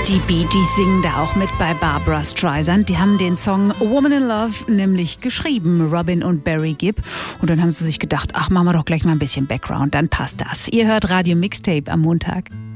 Die Bee Gees singen da auch mit bei Barbra Streisand. Die haben den Song Woman in Love nämlich geschrieben, Robin und Barry Gibb. Und dann haben sie sich gedacht, ach, machen wir doch gleich mal ein bisschen Background, dann passt das. Ihr hört Radio Mixtape am Montag.